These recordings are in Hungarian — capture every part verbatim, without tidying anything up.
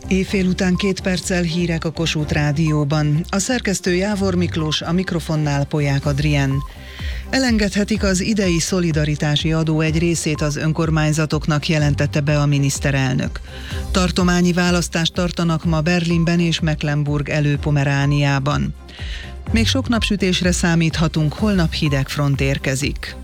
Éjfél után két perccel hírek a Kossuth Rádióban. A szerkesztő Jávor Miklós, a mikrofonnál Polyák Adrien. Elengedhetik az idei szolidaritási adó egy részét az önkormányzatoknak, jelentette be a miniszterelnök. Tartományi választást tartanak ma Berlinben és Mecklenburg Elő-Pomerániában. Még sok napsütésre számíthatunk, holnap hideg front érkezik.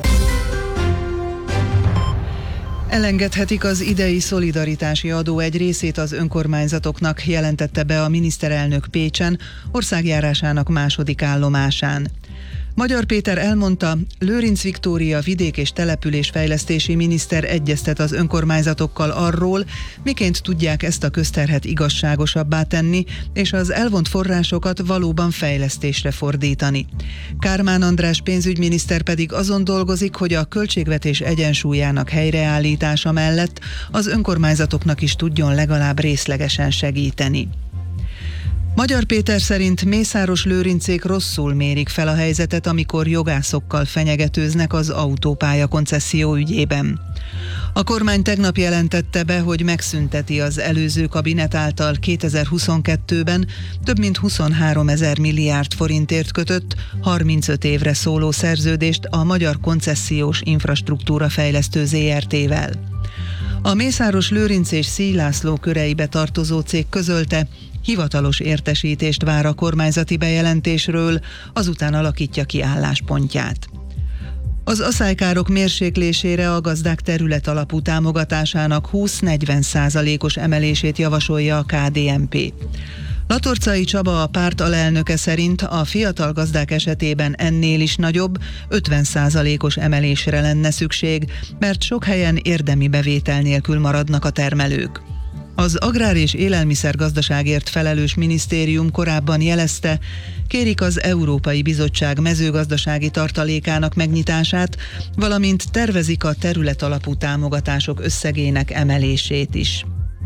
Elengedhetik az idei szolidaritási adó egy részét az önkormányzatoknak, jelentette be a miniszterelnök Pécsen, országjárásának második állomásán. Magyar Péter elmondta, Lőrinc Viktória vidék- és településfejlesztési miniszter egyeztet az önkormányzatokkal arról, miként tudják ezt a közterhet igazságosabbá tenni, és az elvont forrásokat valóban fejlesztésre fordítani. Kármán András pénzügyminiszter pedig azon dolgozik, hogy a költségvetés egyensúlyának helyreállítása mellett az önkormányzatoknak is tudjon legalább részlegesen segíteni. Magyar Péter szerint Mészáros Lőrincék rosszul mérik fel a helyzetet, amikor jogászokkal fenyegetőznek az autópálya koncesszió ügyében. A kormány tegnap jelentette be, hogy megszünteti az előző kabinet által kétezer-huszonkettőben több mint huszonhárom ezer milliárd forintért kötött, harmincöt évre szóló szerződést a Magyar Koncesziós Infrastruktúra Fejlesztő zé er té-vel. A Mészáros Lőrinc és Szíj László köreibe tartozó cég közölte, hivatalos értesítést vár a kormányzati bejelentésről, azután alakítja ki álláspontját. Az aszálykárok mérséklésére a gazdák területalapú támogatásának húsz-negyven százalékos emelését javasolja a ká dé en pé. Latorcai Csaba, a párt alelnöke szerint a fiatal gazdák esetében ennél is nagyobb, ötven százalékos emelésre lenne szükség, mert sok helyen érdemi bevétel nélkül maradnak a termelők. Az Agrár- és Élelmiszergazdaságért felelős minisztérium korábban jelezte, kérik az Európai Bizottság mezőgazdasági tartalékának megnyitását, valamint tervezik a területalapú támogatások összegének emelését is.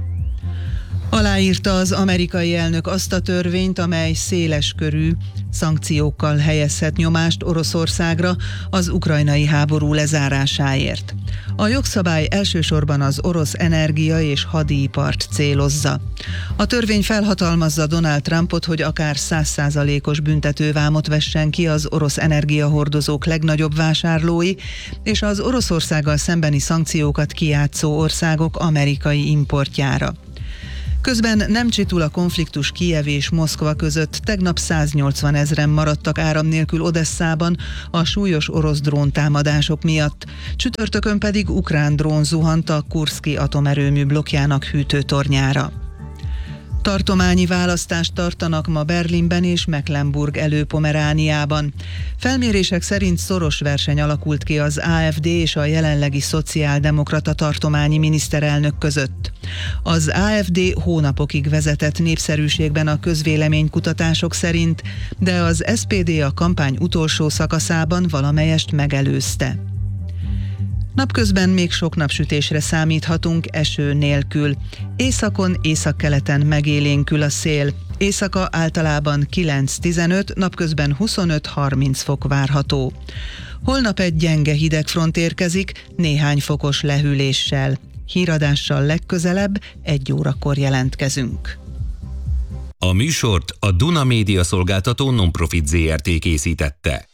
Aláírta az amerikai elnök azt a törvényt, amely széleskörű szankciókkal helyezhet nyomást Oroszországra az ukrajnai háború lezárásáért. A jogszabály elsősorban az orosz energia- és hadipart célozza. A törvény felhatalmazza Donald Trumpot, hogy akár száz százalékos büntetővámot vessen ki az orosz energiahordozók legnagyobb vásárlói, és az Oroszországgal szembeni szankciókat kijátszó országok amerikai importjára. Közben nem csitul a konfliktus Kijev és Moszkva között, tegnap száznyolcvan ezren maradtak áram nélkül Odesszában a súlyos orosz dróntámadások miatt, csütörtökön pedig ukrán drón zuhant a Kurszki atomerőmű blokkjának hűtőtornyára. Tartományi választást tartanak ma Berlinben és Mecklenburg Elő-Pomerániában. Felmérések szerint szoros verseny alakult ki az á ef dé és a jelenlegi szociáldemokrata tartományi miniszterelnök között. Az á ef dé hónapokig vezetett népszerűségben a közvéleménykutatások szerint, de az es pé dé a kampány utolsó szakaszában valamelyest megelőzte. Napközben még sok napsütésre számíthatunk eső nélkül. Északon, északkeleten megélénkül a szél. Éjszaka általában kilenc-tizenöt, napközben huszonöt-harminc fok várható. Holnap egy gyenge hidegfront érkezik, néhány fokos lehűléssel. Híradással legközelebb egy órakor jelentkezünk. A műsort a Duna Média Szolgáltató Nonprofit zé er té készítette.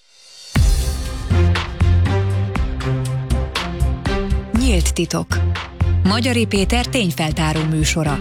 Nyílt titok. Magyari Péter tényfeltáró műsora.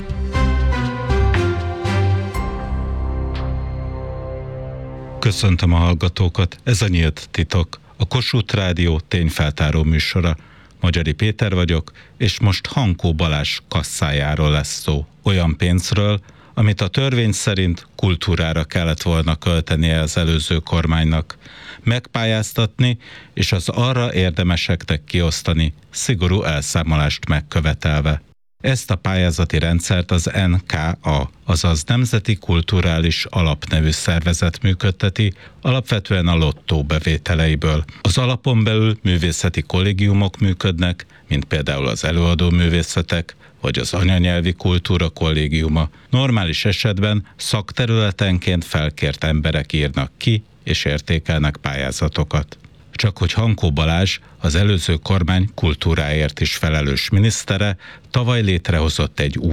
Köszöntöm a hallgatókat, ez a Nyílt titok, a Kossuth Rádió tényfeltáró műsora. Magyari Péter vagyok, és most Hankó Balázs kasszájáról lesz szó. Olyan pénzről, amit a törvény szerint kultúrára kellett volna költenie az előző kormánynak, megpályáztatni és az arra érdemeseknek kiosztani, szigorú elszámolást megkövetelve. Ezt a pályázati rendszert az en ká á, azaz Nemzeti Kulturális Alap nevű szervezet működteti, alapvetően a lottó bevételeiből. Az alapon belül művészeti kollégiumok működnek, mint például az előadó művészetek, vagy az anyanyelvi kultúra kollégiuma. Normális esetben szakterületenként felkért emberek írnak ki és értékelnek pályázatokat. Csak hogy Hankó Balázs, az előző kormány kultúráért is felelős minisztere tavaly létrehozott egy új,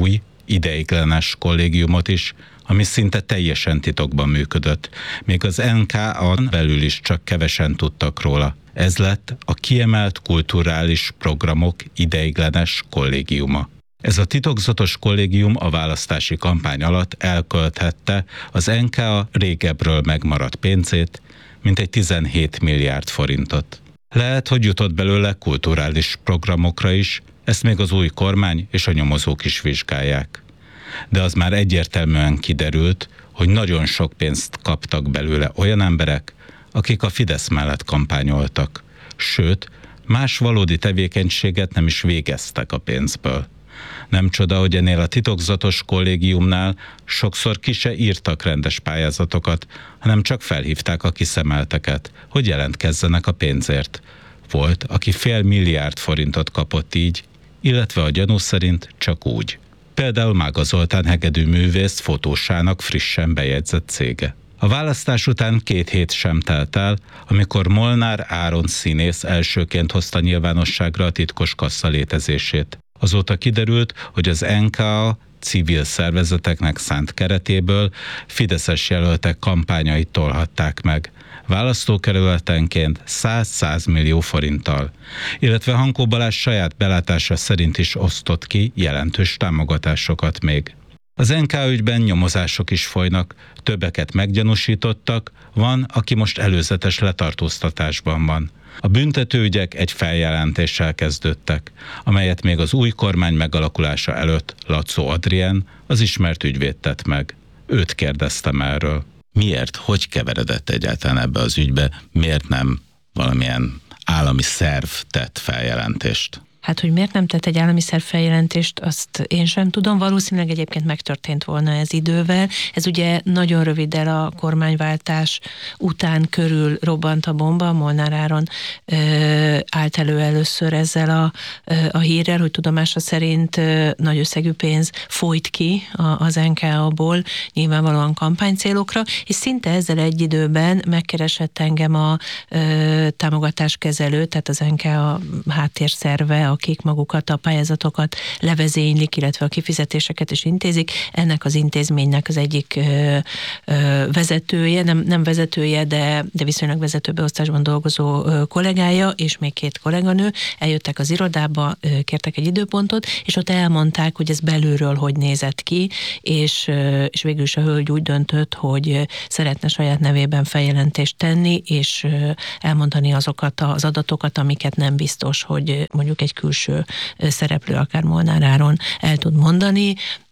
ideiglenes kollégiumot is, ami szinte teljesen titokban működött, még az en ká á-n belül is csak kevesen tudtak róla. Ez lett a kiemelt kulturális programok ideiglenes kollégiuma. Ez a titokzatos kollégium a választási kampány alatt elkölthette az en ká á régebről megmaradt pénzét, mintegy tizenhét milliárd forintot. Lehet, hogy jutott belőle kulturális programokra is, ezt még az új kormány és a nyomozók is vizsgálják. De az már egyértelműen kiderült, hogy nagyon sok pénzt kaptak belőle olyan emberek, akik a Fidesz mellett kampányoltak. Sőt, más valódi tevékenységet nem is végeztek a pénzből. Nem csoda, hogy ennél a titokzatos kollégiumnál sokszor ki se írtak rendes pályázatokat, hanem csak felhívták a kiszemelteket, hogy jelentkezzenek a pénzért. Volt, aki fél milliárd forintot kapott így, illetve a gyanú szerint csak úgy. Például Mága Zoltán hegedűművész fotósának frissen bejegyzett cége. A választás után két hét sem telt el, amikor Molnár Áron színész elsőként hozta nyilvánosságra a titkos kassa létezését. Azóta kiderült, hogy az en ká á civil szervezeteknek szánt keretéből fideszes jelöltek kampányait tolhatták meg, választókerületenként száz-száz millió forinttal, illetve Hankó Balázs saját belátása szerint is osztott ki jelentős támogatásokat még. Az en ká á ügyben nyomozások is folynak, többeket meggyanúsítottak, van, aki most előzetes letartóztatásban van. A büntetőügyek egy feljelentéssel kezdődtek, amelyet még az új kormány megalakulása előtt Laczó Adrien, az ismert ügyvéd tett meg. Őt kérdeztem erről. Miért, hogy keveredett egyáltalán ebbe az ügybe, miért nem valamilyen állami szerv tett feljelentést? Hát, hogy miért nem tett egy állami szerv feljelentést, azt én sem tudom. Valószínűleg egyébként megtörtént volna ez idővel. Ez ugye nagyon röviddel a kormányváltás után körül robbant a bomba. Molnár Áron ö, állt elő először ezzel a, ö, a hírrel, hogy tudomása szerint ö, nagy összegű pénz folyt ki a, az en ká á-ból, nyilvánvalóan kampánycélokra, és szinte ezzel egy időben megkeresett engem a ö, támogatáskezelő, tehát az en ká á háttérszerve, akik magukat, a pályázatokat levezénylik, illetve a kifizetéseket is intézik. Ennek az intézménynek az egyik ö, ö, vezetője, nem, nem vezetője, de, de viszonylag vezetőbeosztásban dolgozó ö, kollégája, és még két kolléganő eljöttek az irodába, ö, kértek egy időpontot, és ott elmondták, hogy ez belülről hogy nézett ki, és, ö, és végül is a hölgy úgy döntött, hogy szeretne saját nevében feljelentést tenni, és ö, elmondani azokat az adatokat, amiket nem biztos, hogy mondjuk egy külső szereplő, akár Molnár Áron el tud mondani.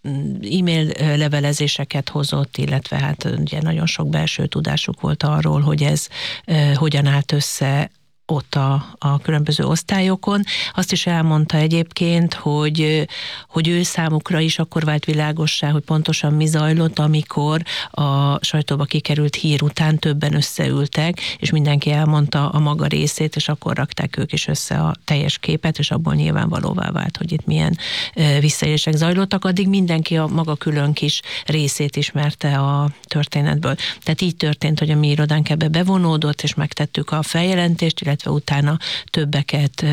E-mail levelezéseket hozott, illetve hát ugye nagyon sok belső tudásuk volt arról, hogy ez uh, hogyan állt össze ott a, a különböző osztályokon. Azt is elmondta egyébként, hogy, hogy ő számukra is akkor vált világossá, hogy pontosan mi zajlott, amikor a sajtóba kikerült hír után többen összeültek, és mindenki elmondta a maga részét, és akkor rakták ők is össze a teljes képet, és abból nyilvánvalóvá vált, hogy itt milyen visszaélések zajlottak. Addig mindenki a maga külön kis részét ismerte a történetből. Tehát így történt, hogy a mi irodánk ebbe bevonódott, és megtettük a feljelentést, illetve utána többeket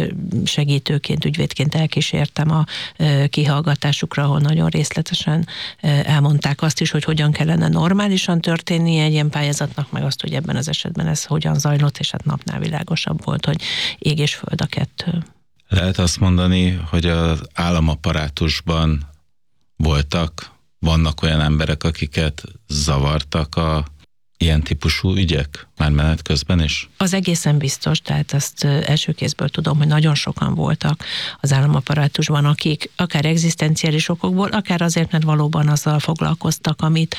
segítőként, ügyvédként elkísértem a kihallgatásukra, ahol nagyon részletesen elmondták azt is, hogy hogyan kellene normálisan történnie egy ilyen pályázatnak, meg azt, hogy ebben az esetben ez hogyan zajlott, és hát napnál világosabb volt, hogy ég és föld a kettő. Lehet azt mondani, hogy az államapparátusban voltak, vannak olyan emberek, akiket zavartak a ilyen típusú ügyek már menet közben is? Az egészen biztos, tehát azt első kézből tudom, hogy nagyon sokan voltak az államapparátusban, akik akár egzisztenciális okokból, akár azért, mert valóban azzal foglalkoztak, amit,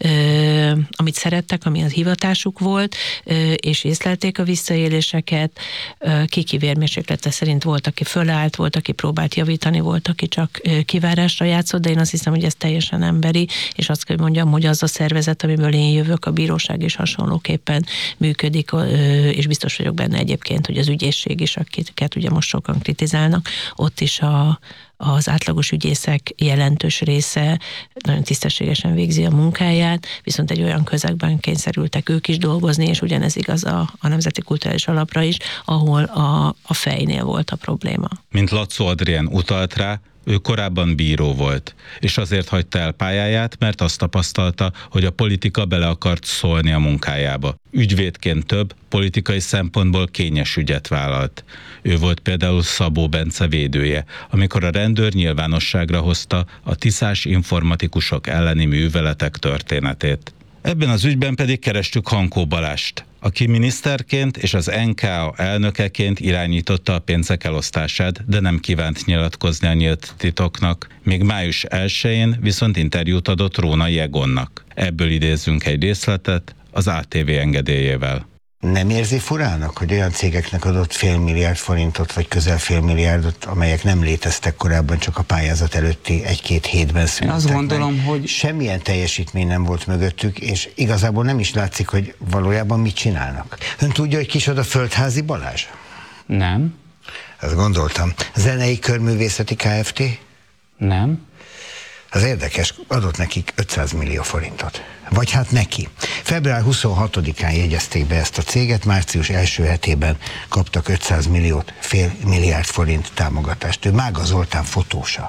ö, amit szerettek, ami az hivatásuk volt, ö, és észlelték a visszaéléseket. Kiki vérmérséklete szerint volt, aki fölállt, volt, aki próbált javítani, volt, aki csak kivárásra játszott, de én azt hiszem, hogy ez teljesen emberi, és azt kell mondjam, hogy az a szervezet, amiből én jövök, a bíróság is hasonlóképpen működik, és biztos vagyok benne egyébként, hogy az ügyészség is, akiket ugye most sokan kritizálnak, ott is a, az átlagos ügyészek jelentős része nagyon tisztességesen végzi a munkáját, viszont egy olyan közegben kényszerültek ők is dolgozni, és ugyanez igaz a, a Nemzeti Kulturális Alapra is, ahol a, a fejnél volt a probléma. Mint Laczó Adrien utalt rá, ő korábban bíró volt, és azért hagyta el pályáját, mert azt tapasztalta, hogy a politika bele akart szólni a munkájába. Ügyvédként több, politikai szempontból kényes ügyet vállalt. Ő volt például Szabó Bence védője, amikor a rendőr nyilvánosságra hozta a tiszás informatikusok elleni műveletek történetét. Ebben az ügyben pedig kerestük Hankó Balást, aki miniszterként és az en ká á elnökeként irányította a pénzek elosztását, de nem kívánt nyilatkozni a nyílt titoknak. Még május elsején viszont interjút adott Rónai Egonnak. Ebből idézzünk egy részletet az á té vé engedélyével. Nem érzi furának, hogy olyan cégeknek adott fél milliárd forintot, vagy közel fél milliárdot, amelyek nem léteztek korábban, csak a pályázat előtti egy-két hétben születtek? Azt gondolom, meg. hogy... Semmilyen teljesítmény nem volt mögöttük, és igazából nem is látszik, hogy valójában mit csinálnak. Ön tudja, hogy kicsoda Földházi Balázs? Nem. Azt gondoltam. Zenei Körművészeti Kft? Nem. Az érdekes, adott nekik ötszáz millió forintot. Vagy hát neki. február huszonhatodikán jegyezték be ezt a céget, március első hetében kaptak ötszáz milliót, fél milliárd forint támogatást. Ő Mága Zoltán fotósa.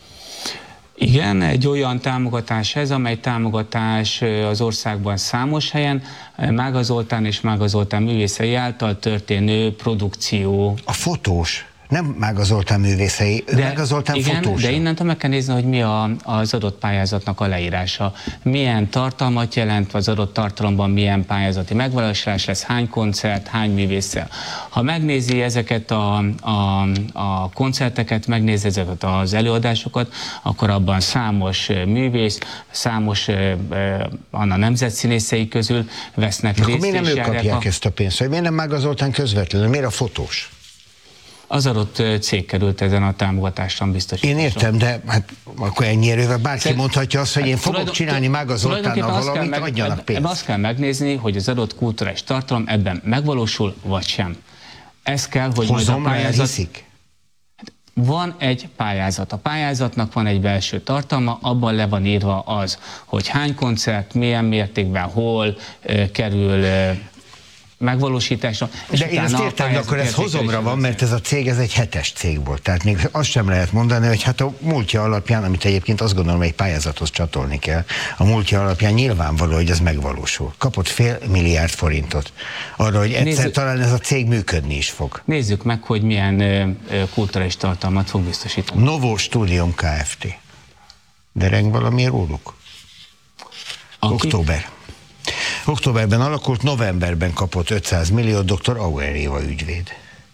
Igen, egy olyan támogatás ez, amely támogatás az országban számos helyen, Mága Zoltán és Mága Zoltán művészei által történő produkció. A fotós. Nem Mága Zoltán művészei, de, Mága Zoltán igen, fotósa. De innentől meg kell nézni, hogy mi a, az adott pályázatnak a leírása. Milyen tartalmat jelent, az adott tartalomban milyen pályázati megvalósulás lesz, hány koncert, hány művésszel. Ha megnézi ezeket a, a, a koncerteket, megnézi ezeket az előadásokat, akkor abban számos művész, számos a nemzetszínészei közül vesznek részt. Akkor miért nem ők kapják a... ezt a pénzt? Miért nem Mága Zoltán közvetlenül? Miért a fotós? Az adott cég került ezen a támogatáson biztosításra. Én értem, de hát akkor ennyi erővel bárki Szer... mondhatja azt, hogy én hát, fogok tulajdon, csinálni Mága Zoltánnal valamit, meg, adjanak pénzt. Azt kell megnézni, hogy az adott kulturális tartalom ebben megvalósul, vagy sem. Ez kell, hogy Hozom, majd a pályázat... hiszik? Van egy pályázat. A pályázatnak van egy belső tartalma, abban le van írva az, hogy hány koncert, milyen mértékben, hol uh, kerül... Uh, megvalósításra. De én ezt értem, de akkor ez hozomra van, mert ez a cég, ez egy hetes cég volt. Tehát még azt sem lehet mondani, hogy hát a múltja alapján, amit egyébként azt gondolom, hogy egy pályázathoz csatolni kell, a múltja alapján nyilvánvaló, hogy ez megvalósul. Kapott fél milliárd forintot arra, hogy egyszer Nézzük, talán ez a cég működni is fog. Nézzük meg, hogy milyen ö, ö, kulturális tartalmat fog biztosítani. Novo Studium Kft. Dereng valami róluk? Aki? Október. Októberben alakult, novemberben kapott ötszáz milliót doktor Auer Éva ügyvéd.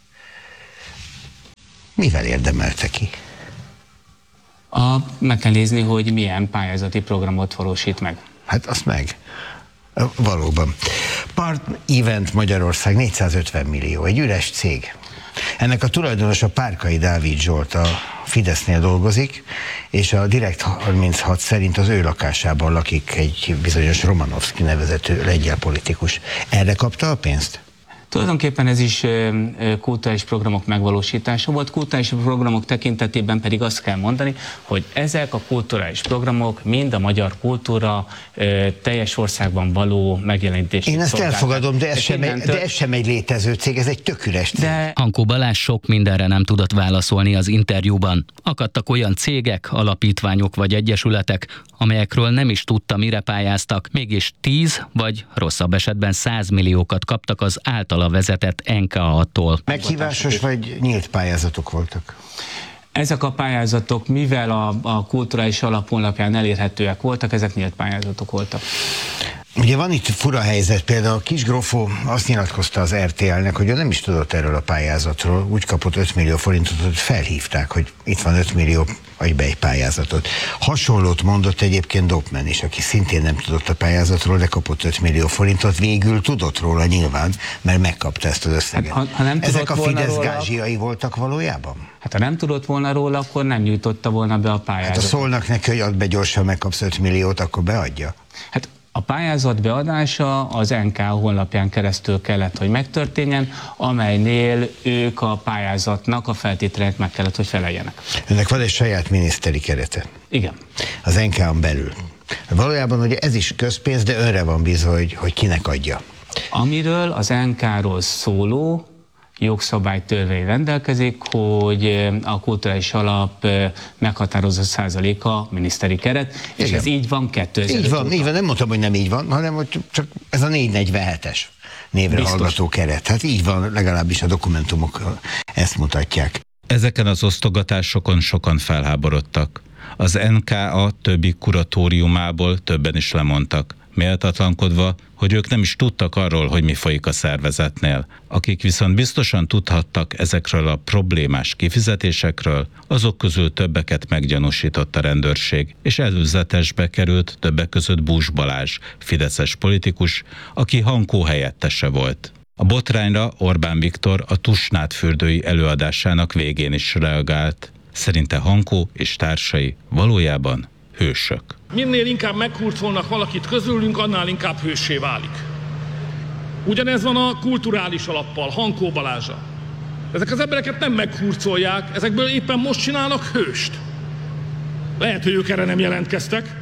Mivel érdemelte ki? A, meg kell nézni, hogy milyen pályázati programot valósít meg. Hát azt meg. Valóban. Part Event Magyarország négyszázötven millió, egy üres cég. Ennek a tulajdonosa Párkai Dávid Zsolt, a Fidesznél dolgozik, és a Direkt harminchat szerint az ő lakásában lakik egy bizonyos Romanovszki nevezető lengyel politikus. Erre kapta a pénzt? Tulajdonképpen ez is kulturális programok megvalósítása volt, kulturális programok tekintetében pedig azt kell mondani, hogy ezek a kulturális programok mind a magyar kultúra teljes országban való megjelenítését. Én ezt elfogadom, de ez, sem egy, de ez sem egy létező cég, ez egy tök üres cég. De... Hankó Balázs sok mindenre nem tudott válaszolni az interjúban. Akadtak olyan cégek, alapítványok vagy egyesületek, amelyekről nem is tudta, mire pályáztak, mégis tíz vagy rosszabb esetben száz milliókat kaptak az általa vezetett en ká á-tól. Meghívásos vagy nyílt pályázatok voltak? Ezek a pályázatok, mivel a, a kulturális alaphonlapján elérhetőek voltak, ezek nyílt pályázatok voltak. Ugye van itt fura helyzet, például Kis Grófó azt nyilatkozta az er té el-nek, hogy ő nem is tudott erről a pályázatról, úgy kapott öt millió forintot, hogy felhívták, hogy itt van öt millió, adj be egy pályázatot. Hasonlót mondott egyébként Dopman is, aki szintén nem tudott a pályázatról, de kapott öt millió forintot, végül tudott róla nyilván, mert megkapta ezt az összeget. Hát, ha, ha nem Ezek a Fidesz gázsiai voltak valójában? Hát ha nem tudott volna róla, akkor nem nyújtotta volna be a pályázatot. Hát ha szólnak neki, hogy add be gyorsan, megkapsz öt milliót, akkor beadja? Hát A pályázat beadása az en ká honlapján keresztül kellett, hogy megtörténjen, amelynél ők a pályázatnak a feltételek meg kellett, hogy feleljenek. Önnek van egy saját miniszteri kerete. Igen. Az en ká-on belül. Valójában ugye ez is közpénz, de önre van bízva, hogy, hogy kinek adja. Amiről az en ká-ról szóló jogszabálytörvény rendelkezik, hogy a kulturális alap meghatározó százaléka miniszteri keret, és igen. Ez így van kétezer-öt Így van, óta. így van, nem mondtam, hogy nem így van, hanem hogy csak ez a négyszáznegyvenhetes névre Biztos. hallgató keret. Hát így van, legalábbis a dokumentumok ezt mutatják. Ezeken az osztogatásokon sokan felháborodtak. Az en ká a többi kuratóriumából többen is lemondtak, méltatlankodva, hogy ők nem is tudtak arról, hogy mi folyik a szervezetnél. Akik viszont biztosan tudhattak ezekről a problémás kifizetésekről, azok közül többeket meggyanúsított a rendőrség, és előzetesbe került többek között Bús Balázs, fideszes politikus, aki Hankó helyettese volt. A botrányra Orbán Viktor a Tusnádfürdői előadásának végén is reagált. Szerinte Hankó és társai valójában hősök. Minél inkább meghurcolnak valakit közülünk, annál inkább hőssé válik. Ugyanez van a kulturális alappal, Hankó Balázsa. Ezek az embereket nem meghurcolják, ezekből éppen most csinálnak hőst. Lehet, hogy ők erre nem jelentkeztek,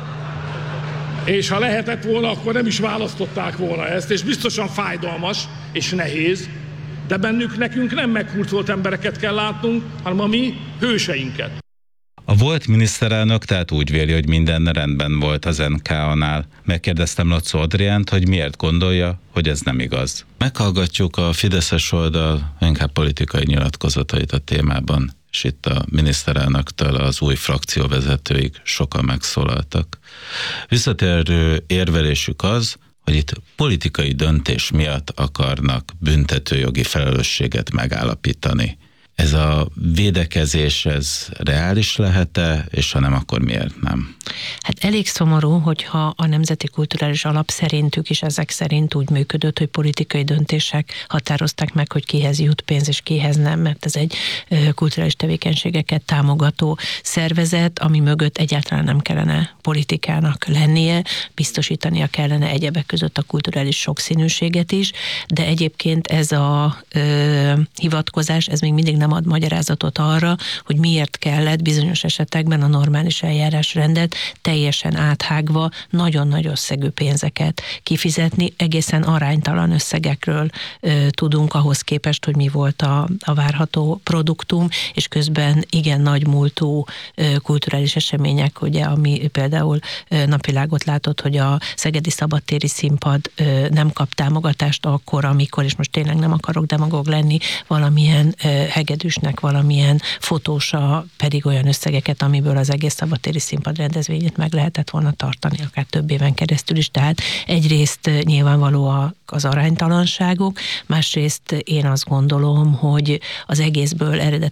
és ha lehetett volna, akkor nem is választották volna ezt, és biztosan fájdalmas és nehéz, de bennük nekünk nem meghurcolt embereket kell látnunk, hanem a mi hőseinket. A volt miniszterelnök tehát úgy véli, hogy minden rendben volt az en ká-nál. Megkérdeztem Lacó Adriánt, hogy miért gondolja, hogy ez nem igaz. Meghallgatjuk a fideszes oldal inkább politikai nyilatkozatait a témában, és itt a miniszterelnöktől az új frakcióvezetőig sokan megszólaltak. Visszatérő érvelésük az, hogy itt politikai döntés miatt akarnak büntetőjogi felelősséget megállapítani. Ez a védekezés, ez reális lehet-e, és ha nem, akkor miért nem? Hát elég szomorú, hogyha a Nemzeti Kulturális Alap szerintük is ezek szerint úgy működött, hogy politikai döntések határozták meg, hogy kihez jut pénz és kihez nem, mert ez egy kulturális tevékenységeket támogató szervezet, ami mögött egyáltalán nem kellene politikának lennie, biztosítania kellene egyebek között a kulturális sokszínűséget is, de egyébként ez a ö, hivatkozás, ez még mindig nem ad magyarázatot arra, hogy miért kellett bizonyos esetekben a normális eljárásrendet teljesen áthágva nagyon nagy összegű pénzeket kifizetni. Egészen aránytalan összegekről ö, tudunk ahhoz képest, hogy mi volt a, a várható produktum, és közben igen nagy múltú ö, kulturális események, ugye, ami például ö, napvilágot látott, hogy a Szegedi Szabadtéri Színpad ö, nem kap támogatást akkor, amikor, és most tényleg nem akarok demagóg lenni, valamilyen ö, hegedűsnek, valamilyen fotósa pedig olyan összegeket, amiből az egész Szabadtéri Színpad rendezvényét meg lehetett volna tartani, akár több éven keresztül is. Tehát egyrészt nyilvánvaló az aránytalanságok, másrészt én azt gondolom, hogy az egészből eredetileg